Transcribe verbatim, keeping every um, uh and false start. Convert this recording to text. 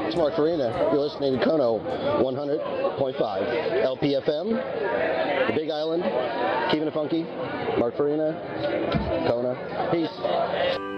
It's Mark Farina. You're listening to Kono one hundred point five. L P F M, the Big Island, keeping it funky. Mark Farina, Kona. Peace.